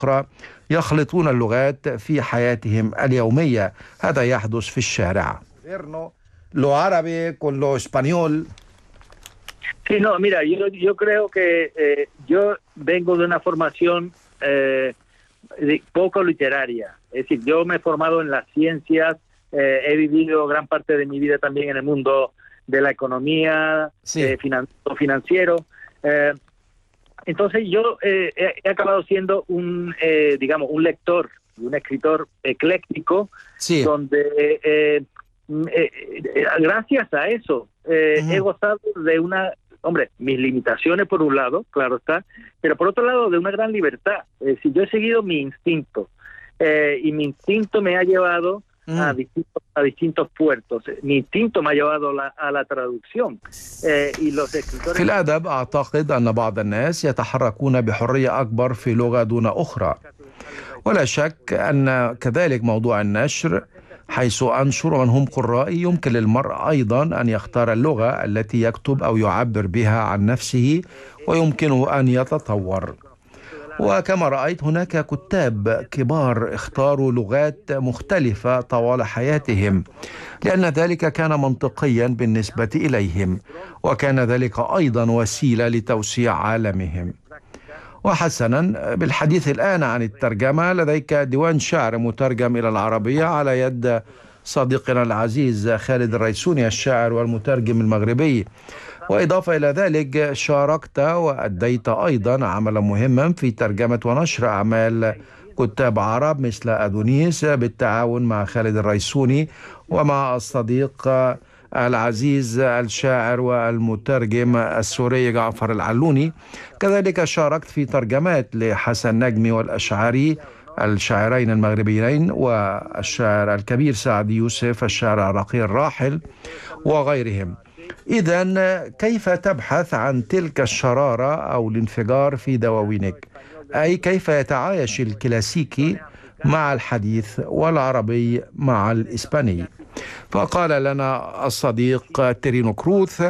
أخرى يخلطون اللغات في حياتهم اليومية. هذا يحدث في الشارع. Lo árabe con lo español. Sí, no, mira, yo creo que yo vengo de una formación poco literaria. Es decir, yo me he formado en las ciencias, he vivido gran parte de mi vida también en el mundo de la economía, Sí. financiero. Entonces yo he acabado siendo digamos, un lector y un escritor ecléctico, Sí. donde gracias a eso he gozado de mis limitaciones por un lado, claro está, pero por otro lado de una gran libertad. Es decir, yo he seguido mi instinto y mi instinto me ha llevado a distintos puertos. Mi instinto me ha llevado a la traducción y los escritores. في الأدب أعتقد أن بعض الناس يتحركون بحرية أكبر في لغة دون أخرى، ولا شك أن كذلك موضوع النشر، حيث أنشر من هم قرائي يمكن للمرء أيضا أن يختار اللغة التي يكتب أو يعبر بها عن نفسه ويمكنه أن يتطور. وكما رأيت هناك كتاب كبار اختاروا لغات مختلفة طوال حياتهم، لأن ذلك كان منطقيا بالنسبة إليهم، وكان ذلك أيضا وسيلة لتوسيع عالمهم. وحسنا، بالحديث الآن عن الترجمة، لديك ديوان شعر مترجم إلى العربية على يد صديقنا العزيز خالد الريسوني الشاعر والمترجم المغربي. وإضافة إلى ذلك شاركت وأديت أيضا عملا مهما في ترجمة ونشر أعمال كتاب عرب مثل أدونيس بالتعاون مع خالد الريسوني ومع الصديق العزيز الشاعر والمترجم السوري جعفر العلوني. كذلك شاركت في ترجمات لحسن نجمي والأشعري الشاعرين المغربيين، والشاعر الكبير سعد يوسف الشاعر العراقي الراحل وغيرهم. إذن كيف تبحث عن تلك الشرارة أو الانفجار في دواوينك؟ أي كيف يتعايش الكلاسيكي مع الحديث والعربي مع الإسباني؟ فقال لنا الصديق تيرينو كروث: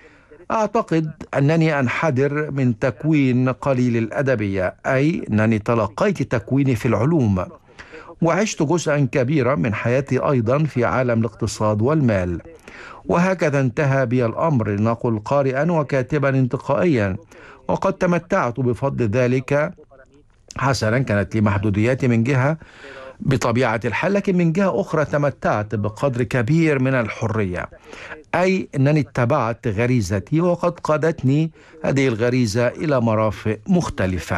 أعتقد أنني أنحدر من تكوين قليل الأدبية، أي أنني تلقيت تكويني في العلوم، وعشت جزءا كبيرا من حياتي أيضا في عالم الاقتصاد والمال، وهكذا انتهى بي الأمر لنقل قارئا وكاتبا انتقائيا، وقد تمتعت بفضل ذلك. حسنا، كانت لي محدودياتي من جهة بطبيعة الحال، لكن من جهة أخرى تمتعت بقدر كبير من الحرية، أي أنني اتبعت غريزتي، وقد قادتني هذه الغريزة إلى مرافق مختلفة.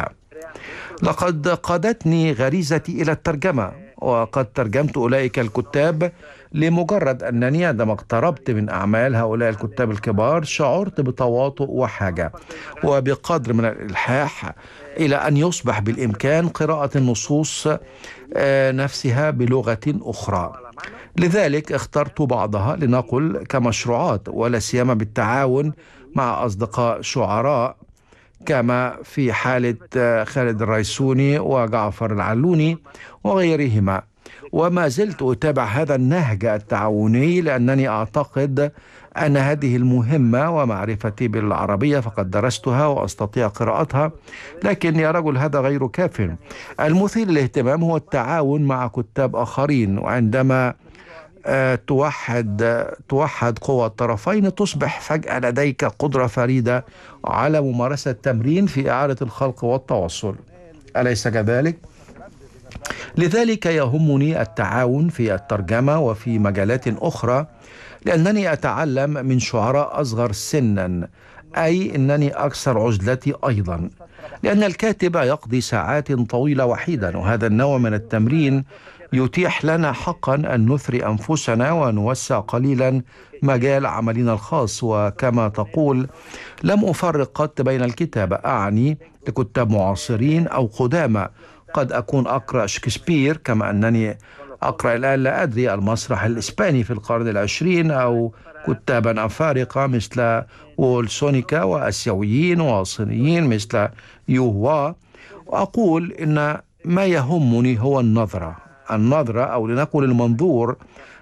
لقد قادتني غريزتي إلى الترجمة، وقد ترجمت أولئك الكتاب لمجرد أنني عندما اقتربت من أعمال هؤلاء الكتاب الكبار شعرت بتواطؤ وحاجة وبقدر من الإلحاح إلى أن يصبح بالإمكان قراءة النصوص نفسها بلغة أخرى. لذلك اخترت بعضها لنقل كمشروعات، ولا سيما بالتعاون مع أصدقاء شعراء كما في حالة خالد الريسوني وجعفر العلوني وغيرهما. وما زلت أتابع هذا النهج التعاوني، لأنني أعتقد أن هذه المهمة، ومعرفتي بالعربية فقد درستها وأستطيع قراءتها، لكن يا رجل هذا غير كاف. المثير للاهتمام هو التعاون مع كتاب آخرين، وعندما توحد قوى الطرفين تصبح فجأة لديك قدرة فريدة على ممارسة تمرين في إعادة الخلق والتواصل، أليس كذلك؟ لذلك يهمني التعاون في الترجمة وفي مجالات أخرى، لأنني أتعلم من شعراء أصغر سنا، أي أنني أكثر عزلتي أيضا، لأن الكاتب يقضي ساعات طويلة وحيدا، وهذا النوع من التمرين يتيح لنا حقا أن نثري أنفسنا ونوسع قليلا مجال عملنا الخاص. وكما تقول، لم أفرق قط بين الكتابة، أعني لكتاب معاصرين أو قدامى. قد أكون أقرأ شكسبير كما أنني أقرأ الآن لا أدري المسرح الإسباني في القرن العشرين، أو كتابا أفارقة مثل وولسونيكا، وأسيويين وصينيين مثل يوهوا. وأقول إن ما يهمني هو النظرة أو لنقل المنظور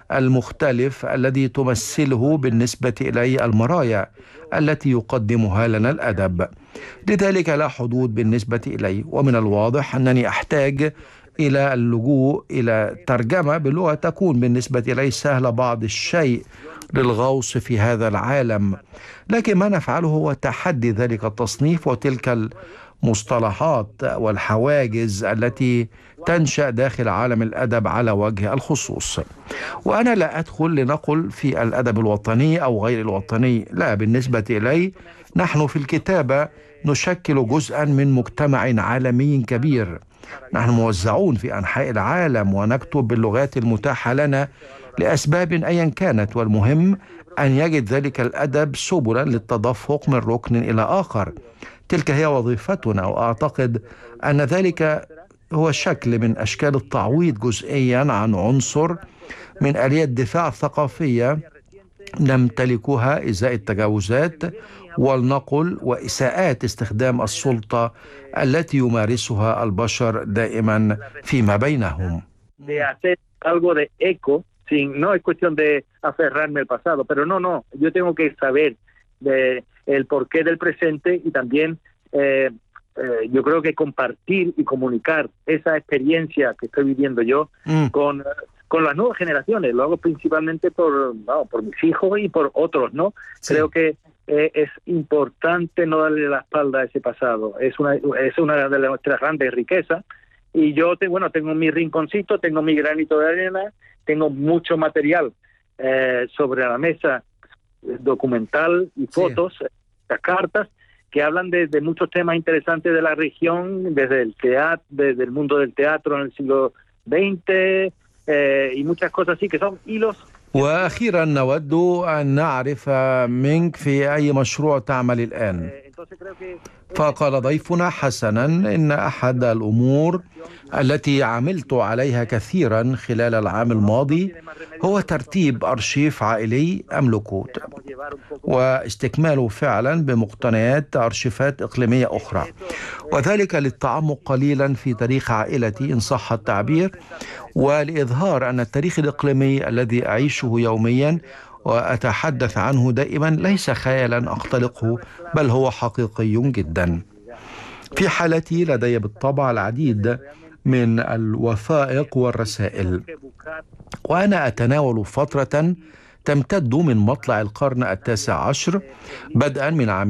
المختلف الذي تمثله بالنسبة إلي المرايا التي يقدمها لنا الأدب. لذلك لا حدود بالنسبة إلي، ومن الواضح أنني أحتاج إلى اللجوء إلى ترجمة بلغة تكون بالنسبة إلي سهلة بعض الشيء للغوص في هذا العالم. لكن ما نفعله هو تحدي ذلك التصنيف وتلك المصطلحات والحواجز التي تنشأ داخل عالم الأدب على وجه الخصوص. وأنا لا أدخل لنقل في الأدب الوطني أو غير الوطني، لا، بالنسبة إلي نحن في الكتابة نشكل جزءا من مجتمع عالمي كبير. نحن موزعون في أنحاء العالم ونكتب باللغات المتاحة لنا لأسباب أيا كانت، والمهم أن يجد ذلك الأدب سبلا للتدفق من ركن إلى آخر. تلك هي وظيفتنا، وأعتقد أن ذلك هو شكل من أشكال التعويض جزئيا عن عنصر من آليات الدفاع الثقافية نمتلكها إزاء التجاوزات والنقل وإساءات استخدام السلطة التي يمارسها البشر دائما فيما بينهم. No es cuestión de aferrarme al pasado, pero no, yo tengo que saber el porqué del presente y también yo creo que compartir y comunicar esa experiencia que estoy viviendo yo con las nuevas generaciones. Lo hago principalmente por mis hijos y por otros, ¿no? Sí. Creo que es importante no darle la espalda a ese pasado. Es una de nuestras grandes riquezas. Y yo tengo mi rinconcito, tengo mi granito de arena, tengo mucho material sobre la mesa documental y fotos, las cartas que hablan de muchos temas interesantes de la región, desde el teatro, desde el mundo del teatro en el siglo XX y muchas cosas así que son hilos. وأخيرا نود أن نعرف منك في أي مشروع تعمل الآن. فقال ضيفنا حسنا إن أحد الأمور التي عملت عليها كثيرا خلال العام الماضي هو ترتيب أرشيف عائلي أملكه واستكماله فعلا بمقتنيات أرشيفات إقليمية أخرى، وذلك للتعمق قليلا في تاريخ عائلتي إن صح التعبير، ولإظهار أن التاريخ الإقليمي الذي أعيشه يوميا وأتحدث عنه دائما ليس خيالا أختلقه، بل هو حقيقي جدا. في حالتي لدي بالطبع العديد من الوثائق والرسائل، وأنا أتناول فترة تمتد من مطلع القرن التاسع عشر بدءا من عام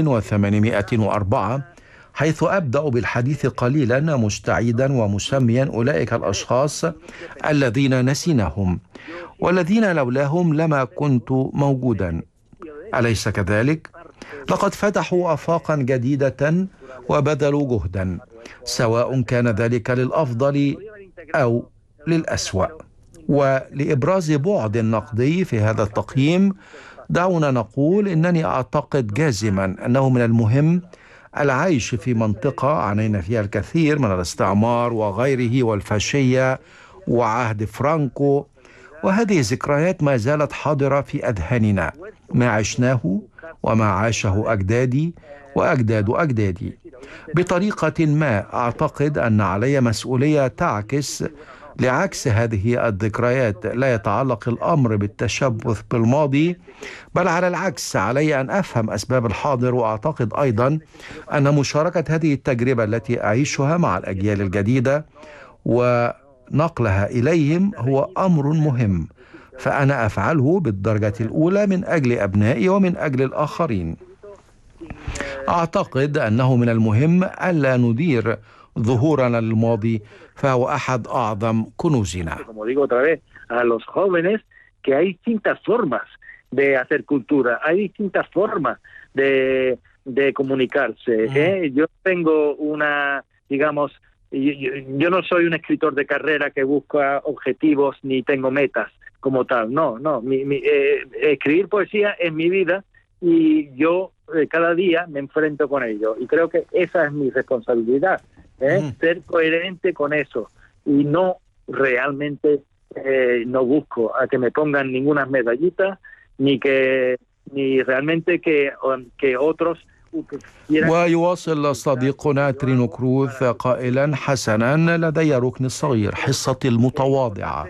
1804، حيث أبدأ بالحديث قليلا مستعيدا ومسميا أولئك الأشخاص الذين نسيناهم والذين لولاهم لما كنت موجودا. أليس كذلك؟ لقد فتحوا آفاقا جديدة وبذلوا جهدا، سواء كان ذلك للأفضل أو للأسوأ. ولإبراز بعد نقدي في هذا التقييم دعونا نقول إنني أعتقد جازما أنه من المهم العيش في منطقة عانينا فيها الكثير من الاستعمار وغيره والفاشية وعهد فرانكو، وهذه الذكريات ما زالت حاضرة في أذهاننا، ما عشناه وما عاشه أجدادي وأجداد أجدادي. بطريقة ما أعتقد أن علي مسؤولية تعكس لعكس هذه الذكريات. لا يتعلق الأمر بالتشبث بالماضي، بل على العكس علي أن أفهم أسباب الحاضر، وأعتقد أيضا أن مشاركة هذه التجربة التي أعيشها مع الأجيال الجديدة ونقلها إليهم هو أمر مهم، فأنا أفعله بالدرجة الأولى من أجل أبنائي ومن أجل الآخرين. أعتقد أنه من المهم ألا ندير ظهورنا للماضي، فهو أحد أعظم كنوزنا. de hacer cultura, hay distintas formas de comunicarse. Yo tengo yo no soy un escritor de carrera que busca objetivos ni tengo metas como tal. No. Escribir poesía es mi vida y yo cada día me enfrento con ello. Y creo que esa es mi responsabilidad, ser coherente con eso y no realmente no busco a que me pongan ninguna medallita ni realmente que otros. ويواصل صديقنا ترينو كروث قائلا: حسنا، لدي ركن صغير، حصتي المتواضعة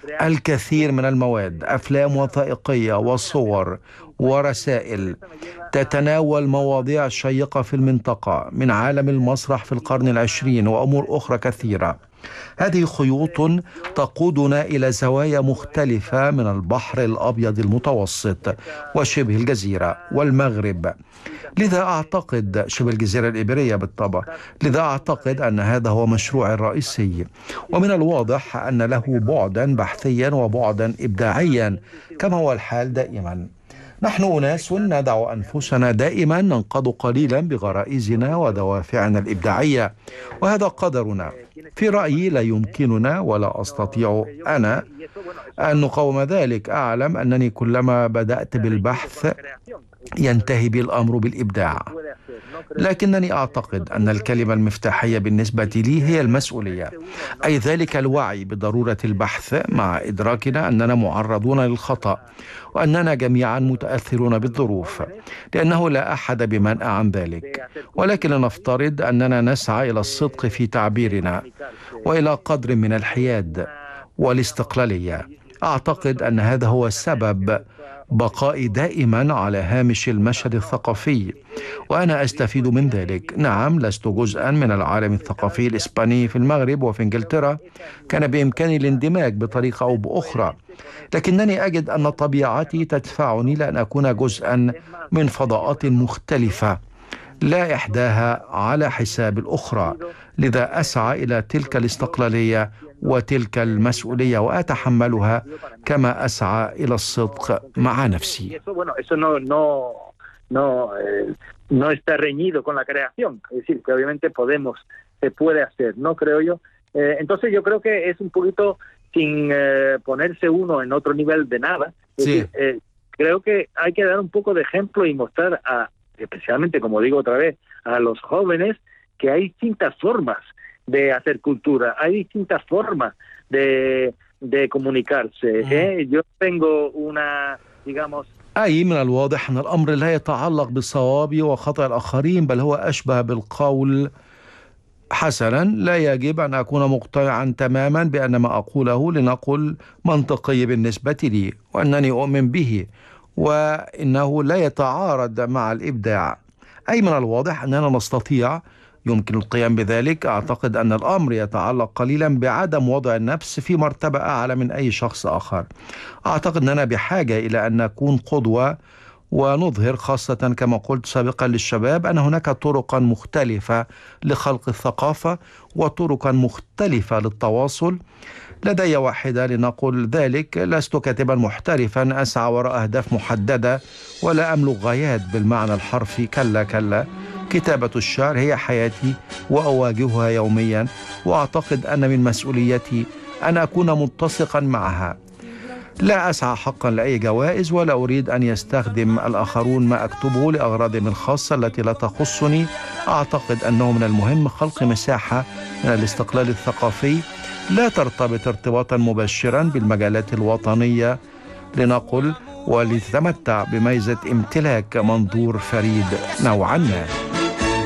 الكثير من المواد، أفلام وثائقية وصور ورسائل تتناول مواضيع شيقة في المنطقة من عالم المسرح في القرن العشرين وأمور أخرى كثيرة. هذه خيوط تقودنا إلى زوايا مختلفة من البحر الأبيض المتوسط وشبه الجزيرة والمغرب. لذا أعتقد شبه الجزيرة الإيبيرية بالطبع، لذا أعتقد أن هذا هو مشروعي الرئيسي، ومن الواضح أن له بعدا بحثيا وبعدا إبداعيا كما هو الحال دائما. نحن أناس ندع أنفسنا دائما ننقض قليلا بغرائزنا ودوافعنا الإبداعية، وهذا قدرنا. في رأيي لا يمكننا ولا أستطيع أنا أن نقاوم ذلك. أعلم أنني كلما بدأت بالبحث ينتهي بي الأمر بالإبداع، لكنني أعتقد أن الكلمة المفتاحية بالنسبة لي هي المسؤولية، أي ذلك الوعي بضرورة البحث مع إدراكنا أننا معرضون للخطأ وأننا جميعا متأثرون بالظروف، لأنه لا أحد بمنأى عن ذلك، ولكن نفترض أننا نسعى إلى الصدق في تعبيرنا وإلى قدر من الحياد والاستقلالية. أعتقد أن هذا هو السبب بقائي دائما على هامش المشهد الثقافي، وأنا أستفيد من ذلك. نعم، لست جزءا من العالم الثقافي الإسباني في المغرب وفي إنجلترا، كان بإمكاني الاندماج بطريقة أو بأخرى، لكنني أجد أن طبيعتي تدفعني لأن أكون جزءا من فضاءات مختلفة لا إحداها على حساب الأخرى. لذا أسعى إلى تلك الاستقلالية وتلك المسؤولية وأتحملها كما أسعى إلى الصدق مع نفسي. No está reñido con la creación, es decir, que obviamente se puede hacer, no creo yo. Entonces yo creo que es un poquito sin ponerse uno en otro nivel de nada. Es decir, creo que hay que dar un poco de ejemplo y mostrar especialmente, como digo otra vez, a los jóvenes que hay distintas formas de hacer cultura, hay distintas formas de comunicarse. Yo tengo una, digamos... أي من الواضح أن الأمر لا يتعلق بصواب وخطأ الآخرين، بل هو أشبه بالقول حسنا، لا يجب أن أكون مقتنعا تماما بأن ما أقوله لنقل منطقي بالنسبة لي وأنني أؤمن به وإنه لا يتعارض مع الإبداع. أي من الواضح أننا نستطيع يمكن القيام بذلك. أعتقد أن الأمر يتعلق قليلا بعدم وضع النفس في مرتبة أعلى من أي شخص آخر. أعتقد أننا بحاجة إلى أن نكون قدوة ونظهر، خاصة كما قلت سابقا للشباب، أن هناك طرقا مختلفة لخلق الثقافة وطرقا مختلفة للتواصل. لدي واحدة لنقل ذلك: لست كاتبا محترفا أسعى وراء أهداف محددة ولا أملك غايات بالمعنى الحرفي، كلا كلا. كتابة الشعر هي حياتي وأواجهها يوميا، وأعتقد أن من مسؤوليتي أن أكون متسقا معها. لا أسعى حقا لأي جوائز ولا أريد أن يستخدم الآخرون ما أكتبه لأغراضهم الخاصة التي لا تخصني. أعتقد أنه من المهم خلق مساحة من الاستقلال الثقافي لا ترتبط ارتباطا مباشرا بالمجالات الوطنية لنقل، ولتتمتع بميزة امتلاك منظور فريد نوعا ما.